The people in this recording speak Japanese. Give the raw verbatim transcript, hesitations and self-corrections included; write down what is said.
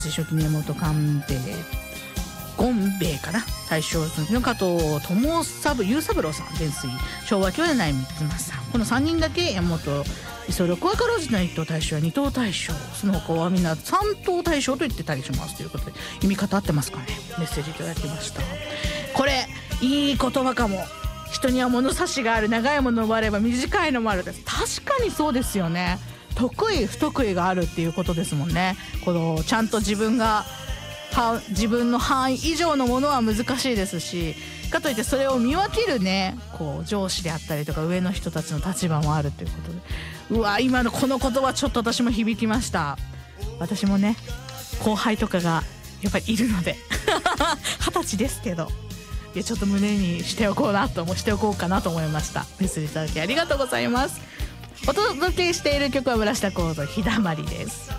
初期宮本官兵衛権兵衛かな、大正の加藤友三雄三郎さん、前水昭和兄弟内三つ正さん、このさんにんだけ山本五十六和かろうじの一等大将や二等大将、その他はみんな三等大将と言ってたりしますということで、意味方合ってますかね。メッセージいただきました。これいい言葉かも。人には物差しがある、長いものもあれば短いのもあるです。確かにそうですよね。得意不得意があるっていうことですもんね。このちゃんと自分がは自分の範囲以上のものは難しいですし、かといってそれを見分けるね、こう上司であったりとか上の人たちの立場もあるということで、うわ今のこの言葉ちょっと私も響きました。私もね後輩とかがやっぱりいるので二十歳ですけど、いやちょっと胸にしておこうなと思しておこうかなと思いました。メッセージいただきありがとうございます。お届けしている曲は村下幸三日だまりです。